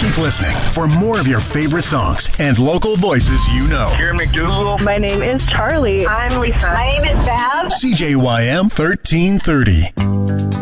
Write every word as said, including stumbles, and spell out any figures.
Keep listening for more of your favorite songs and local voices you know. Karen McDougal. My name is Charlie. I'm Lisa. My name is Val. C J Y M thirteen thirty.